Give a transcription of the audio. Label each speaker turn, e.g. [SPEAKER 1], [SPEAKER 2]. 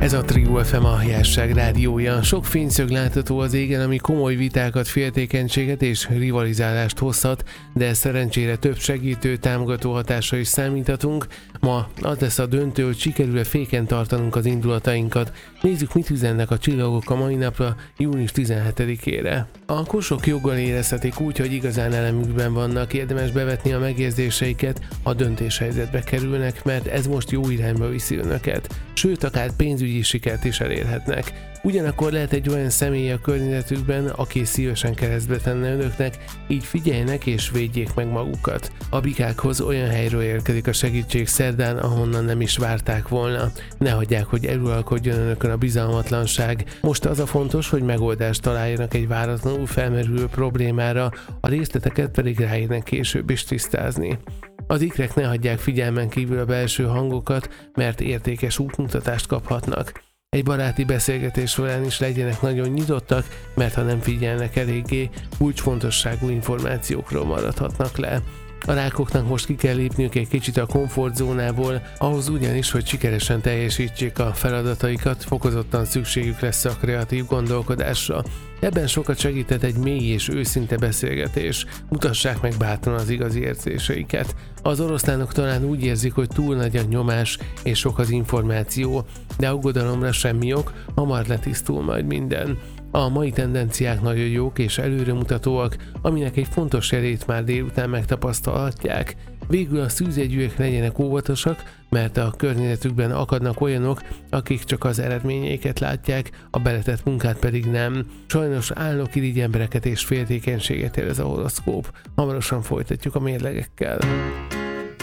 [SPEAKER 1] Ez a Trio FM, a Jásság rádiója. Sok fényszög látható az égen, ami komoly vitákat, féltékenységet és rivalizálást hozhat, de szerencsére több segítő, támogató hatásra is számíthatunk. Ma az lesz a döntő, hogy sikerül-e féken tartanunk az indulatainkat. Nézzük, mit üzennek a csillagok a mai napra, június 17-ére. A kosok joggal érezhetik úgy, hogy igazán elemükben vannak, érdemes bevetni a megérzéseiket, a döntéshelyzetbe kerülnek, mert ez most jó irányba viszi önöket. Sőt, akár pénzügyi sikert is elérhetnek. Ugyanakkor lehet egy olyan személy a környezetükben, aki szívesen keresztbe tenne önöknek, így figyeljenek és védjék meg magukat. A bikákhoz olyan helyről érkezik a segítség szerdán, ahonnan nem is várták volna. Ne hagyják, hogy eluralkodjon önökön a bizalmatlanság. Most az a fontos, hogy megoldást találjanak egy váratlanul felmerülő problémára, a részleteket pedig ráérnek később is tisztázni. Az ikrek ne hagyják figyelmen kívül a belső hangokat, mert értékes útmutatást kaphatnak. Egy baráti beszélgetés során is legyenek nagyon nyitottak, mert ha nem figyelnek eléggé, kulcsfontosságú információkról maradhatnak le. A rákoknak most ki kell lépniük egy kicsit a komfortzónából, ahhoz ugyanis, hogy sikeresen teljesítsék a feladataikat, fokozottan szükségük lesz a kreatív gondolkodásra. Ebben sokat segített egy mély és őszinte beszélgetés. Mutassák meg bátran az igazi érzéseiket. Az oroszlánok talán úgy érzik, hogy túl nagy a nyomás és sok az információ, de aggodalomra semmi ok, hamar letisztul majd minden. A mai tendenciák nagyon jók és előremutatóak, aminek egy fontos jelét már délután megtapasztalhatják. Végül a szűzegyűek legyenek óvatosak, mert a környezetükben akadnak olyanok, akik csak az eredményeiket látják, a beletett munkát pedig nem. Sajnos álnokirigy embereket és féltékenységet ér ez a horoszkóp. Hamarosan folytatjuk a mérlegekkel.